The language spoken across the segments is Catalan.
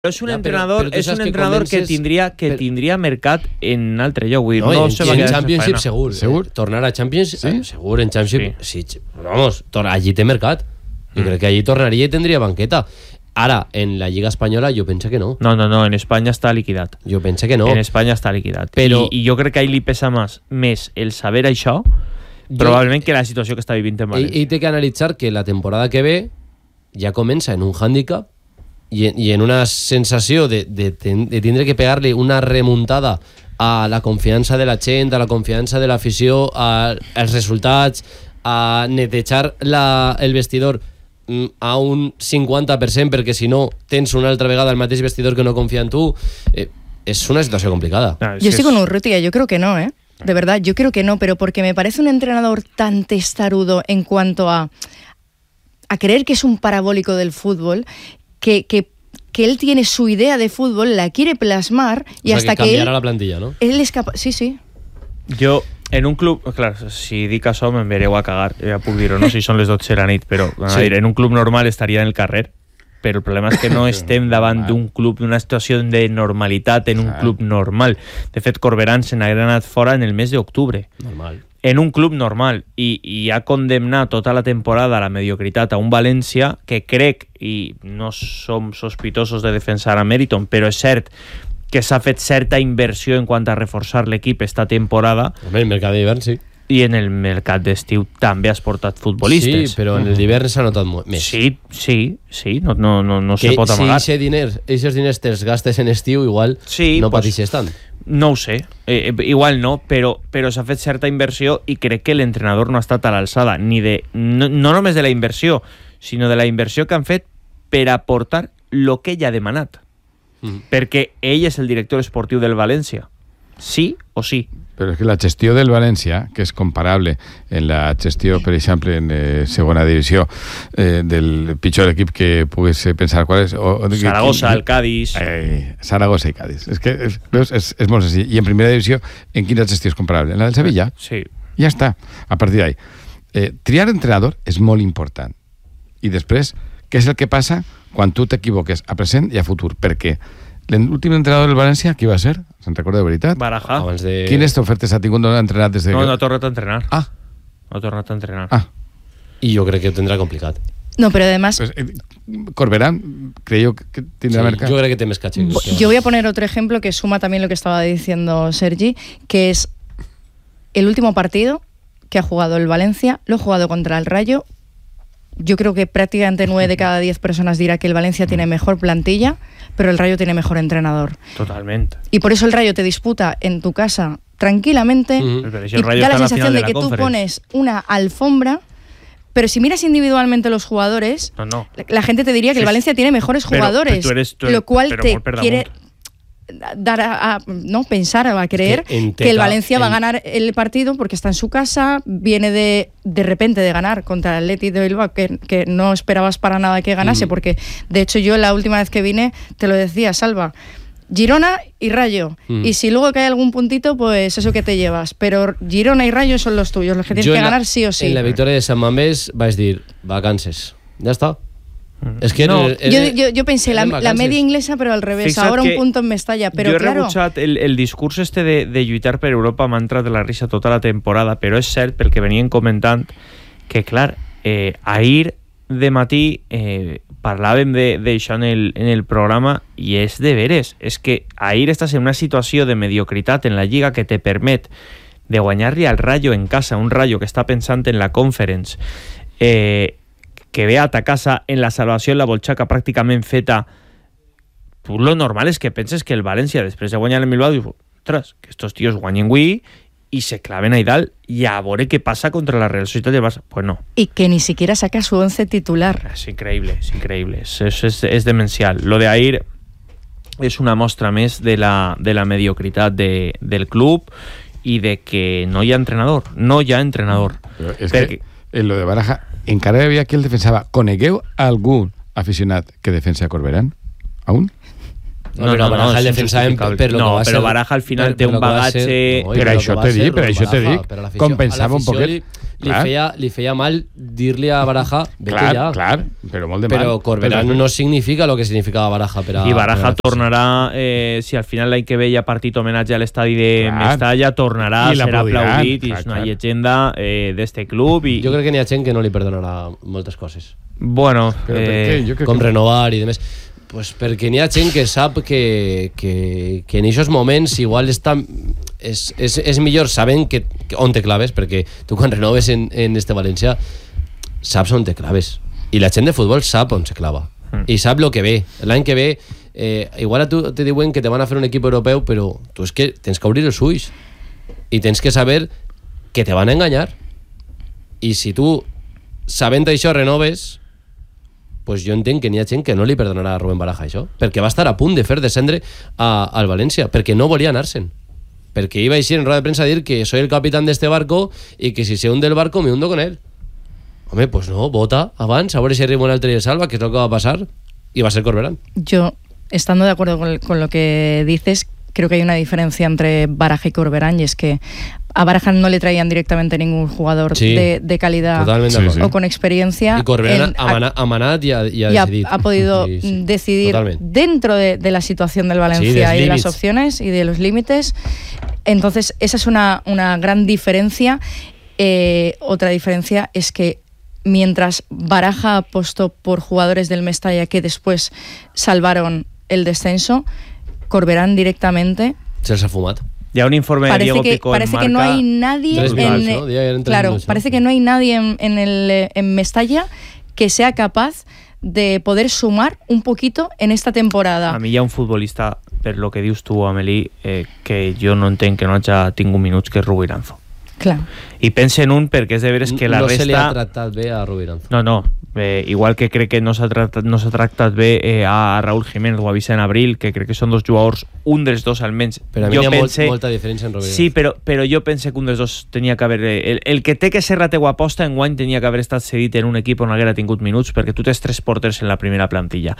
És un entrenador que tindria mercat en altre lloc. No, en Championship segur. Tornar a Champions, segur, en Championship, sí. Vamos, allí té mercat. Jo crec que allí tornaria i tindria banqueta. Ara, en la Lliga Espanyola jo penso que no. No, en Espanya està liquidat. Jo penso que no. En Espanya està liquidat. Però... I jo crec que a ell li pesa més el saber això, probablement que la situació que està vivint en València. Ell té que analitzar que la temporada que ve ja comença en un hàndicap y en una sensació de tindre que pegar-li una remuntada a la confiança de la gent, a la confiança de l'afició, als resultats, a netejar el vestidor a un 50%, perquè si no tens una altra vegada el mateix vestidor que no confia en tu. Es una situación complicada. Yo estoy con Urrutia, yo creo que no, de verdad, yo creo que no, pero porque me parece un entrenador tan testarudo en cuanto a creer que es un parabólico del fútbol, que él tiene su idea de fútbol, la quiere plasmar y hasta que cambiarà la plantilla, ¿no? Él es capaz, sí. Jo, en un club, clar, si dic això me'n vereu a cagar, ja puc dir-ho, no si són les 12 de la nit, però en un club normal estaria en el carrer, però el problema és que no estem davant d'un club, d'una situació de normalitat en un club normal. De fet, Corberán se n'ha anat fora en el mes d'octubre. Normal. En un club normal i ha condemnat tota la temporada a la mediocritat a un València que crec, i no som sospitosos de defensar a Meriton, però és cert que s'ha fet certa inversió en quant a reforçar l'equip esta temporada. Home, el mercat d'hivern sí. I en el mercat d'estiu també has portat futbolistes. Sí, però en el d'hivern s'ha notat més. Sí, no se pot amagar. Si aquests diners te'ls gastes en estiu, igual no pateixes tant. No ho sé, igual no, però s'ha fet certa inversió i crec que l'entrenador no ha estat a l'alçada no només de la inversió, sinó de la inversió que han fet per aportar el que ell ha demanat. Perquè ell és el director esportiu del València. Sí o sí. Però és que la gestió del València, que és comparable en la gestió, per exemple, en segona divisió, del pitjor equip que pogués pensar qual és... Saragossa, el Cádiz... Saragossa i Cádiz. És que és molt senzill. I en primera divisió, en quina gestió és comparable? En la del Sevilla? Sí. Ja està, a partir d'ahí. Triar entrenador és molt important. I després, què és el que passa quan tu t'equivoques a present i a futur? Perquè l'últim entrenador del València, qui va ser? Se'n recorda de veritat? Baraja. Quines ofertes ha tingut? No ha entrenat des de... No ha tornat a entrenar. No ha tornat a entrenar. I jo crec que ho tindrà complicat. No, pero además... Pues, Corberán, creo que tendrá mercado. Yo creo que te caché. Yo voy a poner otro ejemplo que suma también lo que estaba diciendo Sergi, que es el último partido que ha jugado el Valencia, lo ha jugado contra el Rayo. Yo creo que prácticamente 9 de cada 10 personas dirá que el Valencia tiene mejor plantilla, pero el Rayo tiene mejor entrenador. Totalmente. Y por eso el Rayo te disputa en tu casa tranquilamente y da la sensación de que tú pones una alfombra, pero si miras individualmente los jugadores, la gente te diría que el Valencia tiene mejores jugadores, lo cual te quiere dar a pensar o a creer que el Valencia va a ganar el partido porque está en su casa, viene de repente de ganar contra el Athletic de Bilbao, que no esperabas para nada que ganase, porque de hecho yo la última vez que vine te lo decía, Salva, Girona y Rayo, y si luego cae algún puntito, pues eso que te llevas, pero Girona y Rayo son los tuyos, los que tienes que ganar sí o sí. En la victoria de San Mamés vais a decir vacances, ya está. Es que no, yo pensé la media inglesa, pero al revés. Fixa't ahora un punto en Mestalla, però jo he rebutjat el discurs de lluitar per Europa, m'ha entrat de la risa tota la temporada, però és cert, pel que venien comentant, que clar, ahir de matí parlàvem d'això en el programa i és de veres, és que ahir estàs en una situació de mediocritat en la Lliga que te permet de guanyar-li al Rayo en casa, un Rayo que està pensant en la Conference, que ve a ta casa en la salvació en la Bolxaca pràcticament feta, tu lo normal és que penses que el València després de guanyar el Bilbao diu, ostres, que estos tíos guanyen avui i se claven ahí dalt i a veure què passa contra la Real Societat del Barça. Pues no. Y que ni siquiera saca su 11 titular. Es increíble, es demencial. Lo de ahir és una mostra més de la mediocritat del club i de que no hi ha entrenador. Però és que en lo de Baraja encara hi havia qui el defensava. Conegueu algun aficionat que defensa a Corberán? ¿Aún? No, Baraja el defensa però Baraja al final té un bagatge... Per això te dic, compensava un poquet. Li feia mal dir-li a Baraja clar, però molt de mal. Però Corberán no significa el que significava Baraja i Baraja tornarà, si al final l'any que ve hi ha partit homenatge a l'estadi de Mestalla, tornarà a ser aplaudit i és una llegenda d'este club. Jo crec que n'hi ha gent que no li perdonarà moltes coses. Bueno, com renovar i demés. Pues perquè n'hi ha gent que sap que en aquests moments igual és millor sabent on te claves, perquè tu quan renoves en este València saps on te claves i la gent de futbol sap on se clava i sap el que ve. L'any que ve igual a tu te diuen que te van a fer un equip europeu, però tu és que tens que obrir els ulls i tens que saber que te van a enganyar, i si tu sabent això renoves, pues jo entenc que n'hi ha gent que no li perdonarà a Rubén Baraja això, perquè va estar a punt de fer descendre al València, perquè no volia anar-se'n, perquè iba a ir en roda de prensa a dir que soy el capitán de este barco y que si se hunde el barco me hundo con él. Home, pues no, vota abans, a veure si arriba un altre i el salva, que és el que va passar, i va ser Corberán. Yo, estando de acuerdo con lo que dices, creo que hay una diferencia entre Baraja y Corberán, y es que a Baraja no le traían directamente ningún jugador de calidad o con experiencia. Y Corberán ha manat y ha podido decidir dentro de la situación del Valencia y de las opciones y de los límites. Entonces, esa es una gran diferencia. Otra diferencia es que mientras Baraja apostó por jugadores del Mestalla que después salvaron el descenso, Corberán directamente se les ha fumat. Ya un informe de Diego Picó parece que no hay nadie parece que no hay nadie en Mestalla que sea capaz de poder sumar un poquito en esta temporada. A mi hi ha un futbolista, per lo que dius tu, Amelí, que jo no entenc que no hagi tingut minuts, que és Rubiranzo. Clar. I pense en un perquè és de veres que la resta... No se li ha tractat bé a Rubiranzo. No. Igual que crec que no s'ha tractat bé a Raúl Jiménez o a Vicent Abril, que crec que són dos jugadors, un dels dos almenys. Però a mi hi ha molta diferència en Rubiranzo. Sí, però jo pense que un dels dos tenia que haver... El que té que ser la teua aposta enguany tenia que haver estat cedit en un equip on haguera tingut minuts, perquè tu tens 3 porters en la primera plantilla.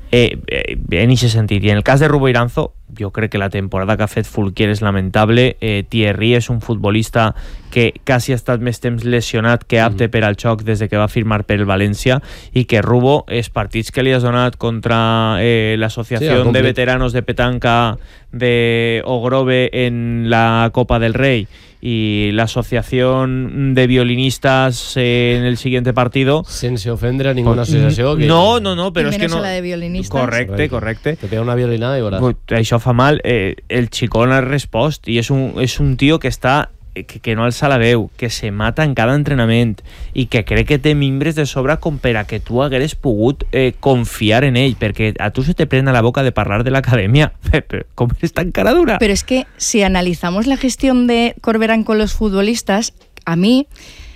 En aquest sentit. I en el cas de Rubiranzo, jo crec que la temporada que ha fet Fulquier és lamentable. Thierry és un futbolista que quasi ha estat més temps lesionat que apte per al xoc des de que va firmar per el València, i que Rubo, els partits que li has donat contra l'associació de veteranos de petanca de Ogrove en la Copa del Rey y la asociación de violinistas en el siguiente partido, sense ofendre a ninguna associació que... no, però és que no, la de violinistas. Correcte. Te pega una violinada i veuràs. Això fa mal. El xicón ha respost i és un tio que està que no alça la veu, que se mata en cada entrenament i que crec que té mimbres de sobre com per a que tu hagueres pogut confiar en ell, perquè a tu se te prena la boca de parlar de l'acadèmia. ¿Cómo eres tan cara dura? Pero es que si analizamos la gestión de Corberán con los futbolistas, a mí,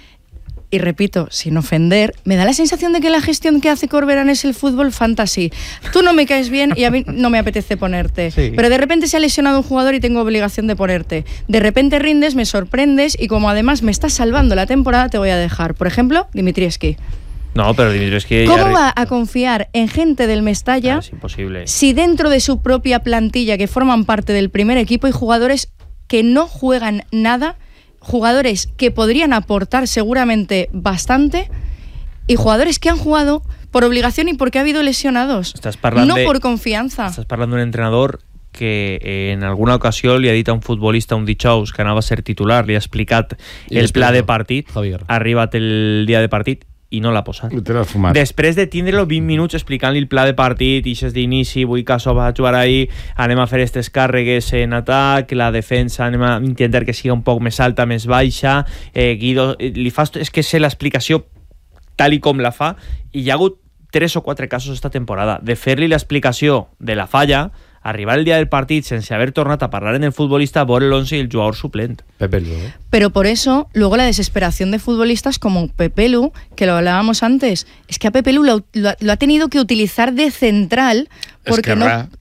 y repito, sin ofender, me da la sensación de que la gestión que hace Corberán es el fútbol fantasy. Tú no me caes bien y a mí no me apetece ponerte. Sí. Pero de repente se ha lesionado un jugador y tengo obligación de ponerte. De repente rindes, me sorprendes y como además me estás salvando la temporada, te voy a dejar. Por ejemplo, Dimitrievski. No, pero Dimitrievski... ¿Cómo va a confiar en gente del Mestalla es imposible, si dentro de su propia plantilla, que forman parte del primer equipo, hay jugadores que no juegan nada, jugadores que podrían aportar seguramente bastante y jugadores que han jugado por obligación y porque ha habido lesionados, no por confianza? Estàs parlant d'un entrenador que en alguna ocasió li ha dit a un futbolista un dijous que anava a ser titular, li ha explicat el pla de partit, ha arribat el dia de partit i no l'ha posat. Després de tindre-lo 20 minuts explicant-li el pla de partit, ixes d'inici, vull que això va a jugar ahí, anem a fer aquestes càrregues en atac, la defensa anem a intentar que sigui un poc més alta, més baixa, Guido, li fas, és que sé l'explicació tal i com la fa, i hi ha hagut 3 o 4 casos esta temporada de fer-li l'explicació de la falla, arribar el día del partido sense haber tornado a parlar en el futbolista, por el 11 y el jugador suplente. Pepelu. Pero por eso, luego la desesperación de futbolistas como Pepelu, que lo hablábamos antes, es que a Pepelu lo ha tenido que utilizar de central porque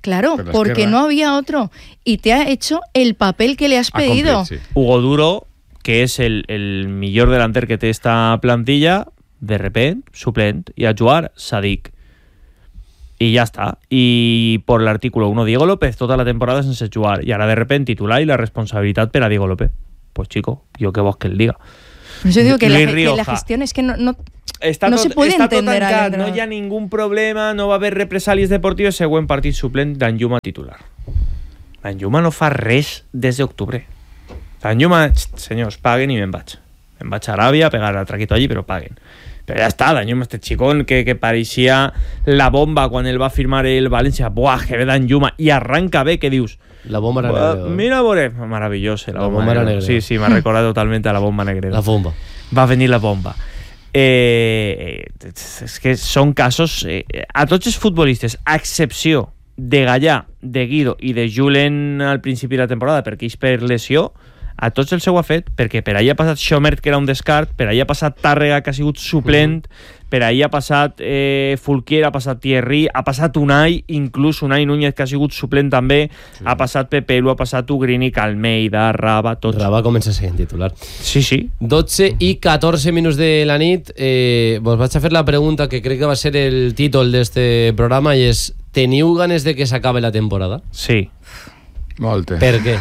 no había otro, y te ha hecho el papel que le has pedido. Hugo Duro, que es el millor delanter que té esta plantilla, de repente, suplent, y a jugar Sadik. I ja està. I per l'artículo 1, Diego López, tota la temporada sense jugar. I ara de repente titular i la responsabilitat per a Diego López. Pues chico, yo qué vols que el diga. Yo digo que la gestión es que no se puede entender. Tancat, no hi ha ningún problema, no va haver represàlies deportives, següent partit suplent d'Anjuma titular. L'Anjuma no fa res des d'octubre. L'Anjuma, senyors, paguen i me'n vaig. Me'n vaig a Aràbia a pegar el traquito allí, però paguen. Pero ya está, Danjuma, este chicón que parecía la bomba quan el va firmar el València. Buah, que ve Danjuma. I arranca bé, què dius? La bomba era negra. Mira, Bore, maravilloso. La bomba era negra. Sí, me ha recordado totalmente a la bomba negra. La bomba. Va a venir la bomba. És que són casos... a tots els futbolistes, a excepció de Gallà, de Guido i de Julen al principi de la temporada, perquè és per lesió, a tots el seu ha fet, perquè per ahí ha passat Schomert, que era un descart, per ahí ha passat Tàrrega, que ha sigut suplent, per ahí ha passat Fulquier, ha passat Thierry, ha passat Unai, inclús Unai Núñez, que ha sigut suplent també, ha passat Pepelu, ha passat Ugrini, Almeida, Raba, tots. Raba comença sent titular. Sí. 12 i 14 minuts de la nit. Vos vaig a fer la pregunta que crec que va ser el títol d'este programa i és: teniu ganes de que s'acabe la temporada? Sí. Molte. Per què?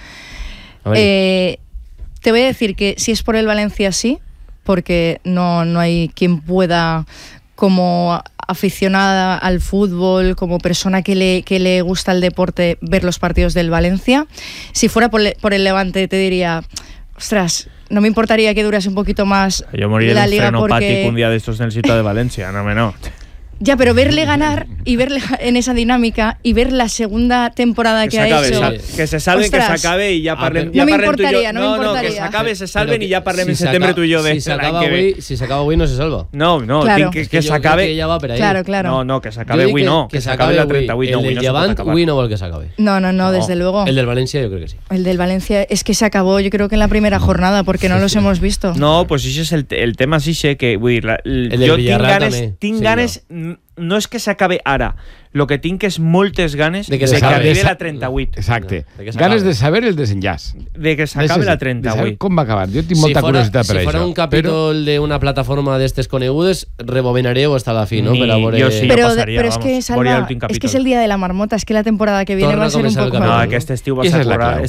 Te voy a decir que si es por el Valencia sí, porque no hay quien pueda, como aficionada al fútbol, como persona que le gusta el deporte, ver los partidos del Valencia. Si fuera por el Levante te diría, ostras, no me importaría que durase un poquito más yo moriría la de un liga frenopático un día de estos en el sitio de Valencia, no. Ya, pero verle ganar y verle en esa dinámica y ver la segunda temporada que ha hecho... Que se salven, ostras, que se acabe y ya parlem... No me importaría. No, que se acabe, se salven y ya parlem en septiembre tú y yo de... Si se acaba hoy no se salva. No, claro. que se acabe... Claro. No, que se acabe hoy no. Que se acabe la 30 El del Llevant hoy no vol que se acabe. No, desde luego. El del Valencia yo creo que sí. El del Valencia es que se acabó yo creo que en la primera jornada porque no los hemos visto. No, pues ese es el tema, sí sé que... Yo tinc ganes... No és que s'acabe ara, el que tinc és moltes ganes de que arribi la 38. Exacte. Ganes de saber el desenllaç. De que s'acabe la 38. Com va acabar? Jo tinc molta curiositat per això. Si fora un capítol d'una plataforma d'estes conegudes, rebobinareu hasta la fi, ¿no? Yo sí, pero es que, Salva, es que es el día de la marmota, es que la temporada que viene va a ser un poco... No, que este estiu vas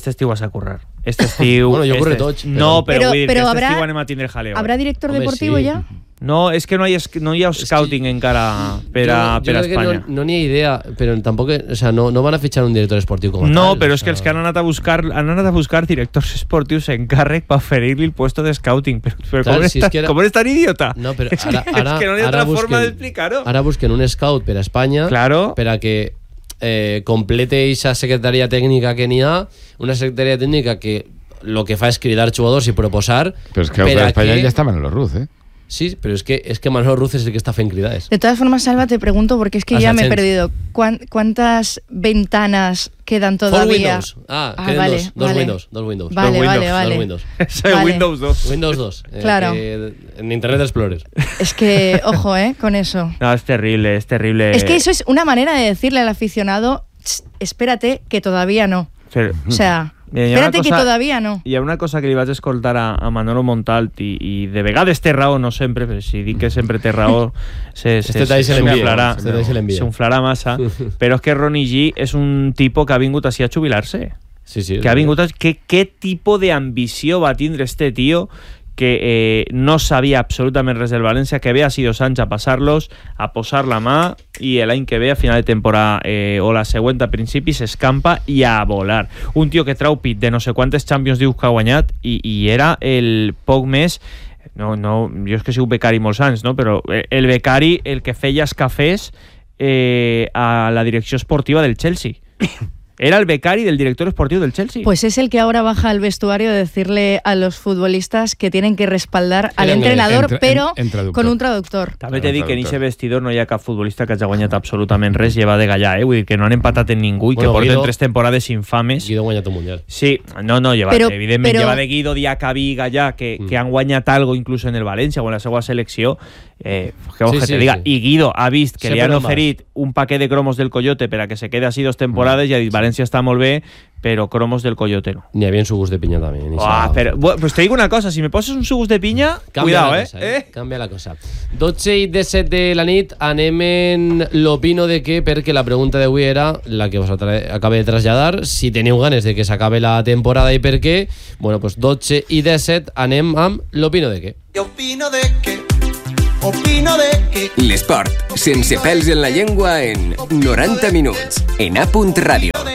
a currar. Este estiu... Bueno, jo curre tots. No, però vull dir que este estiu anem a tindre jaleo. ¿Habrá director deportivo ya? No, és que no hi ha scouting encara per a Espanya. No n'hi ha idea, però tampoc, o sea, no van a fichar un director esportiu com a tal. No, però és que els que han anat a buscar directors esportius en càrrec per oferir-li el puesto de scouting. Però com eres tan idiota? No, però és que no hi ha altra forma d'explicar-ho. Ara busquen un scout per a Espanya, per a que complete aquesta secretaria tècnica que n'hi ha, una secretaria tècnica que lo que fa és cridar jugadors i proposar... Però és que per a Espanya ja està Manolo Ruz, Sí, pero es que Manolo Ruz es el que está en cridades. De todas formas, Salva, te pregunto, porque es que ya me he perdido. ¿Cuántas ventanas quedan todavía? Windows. Quedan dos Windows. Vale. Windows. Windows 2. Windows 2. Claro. En Internet Explorer. Es que, ojo, con eso. No, es terrible. Es que eso es una manera de decirle al aficionado, espérate, que todavía no. O sea... Espérate que todavía no. Hi ha una cosa que li vaig escoltar a Manolo Montalt i de vegades té raó, no sempre, però si dic que sempre té raó s'unflarà massa, però és que Ronnie G és un tipus que ha vingut així a jubilar-se. Sí. Que ha vingut què tipus d'ambició va tindre este tio que no sabia absolutament res del València, que ve a 2 anys a passar-los, a posar la mà, i l'any que ve, a final de temporada o la següent a principi, s'escampa i a volar. Un tio que trau pit de no sé quantes Champions League que ha guanyat i era el poc més... No, jo és que he sigut becari molts anys, no? Però el becari, el que feia els cafès a la direcció esportiva del Chelsea. Era el becari del director esportivo del Chelsea. Pues es el que ahora baja al vestuario a decirle a los futbolistas que tienen que respaldar al entrenador, pero con un traductor. També t'he dit que en ese vestidor no hi ha cap futbolista que hagi guanyat absolutament res, lleva de Gallà, vull dir que no han empatat en ningú i que porten 3 temporades infames. Guido ha guanyat un mundial. Sí, no, evidentment lleva de Guido, Diacabí, Gallà, que han guanyat algo inclús en el València o en la seva selecció, que te diga. I Guido ha vist que li han oferit un paquet de cromos del Coyote per a que se quede així 2 temporades i ha dit, València està molt bé, però cromos del Coyote no. N'hi havia un sugus de pinya també. Pues te digo una cosa, si me poses un sugus de pinya, cuidado, Canvia la cosa. 12:17 de la nit, anem en l'opino de què, perquè la pregunta d'avui era la que us acabo de traslladar, si teniu ganes de que s'acabe la temporada i per què. Bueno, pues 12:17 anem amb l'opino de què. Opino de que l'esport, sense pèls en la llengua, en 90 minuts, en A.Radio.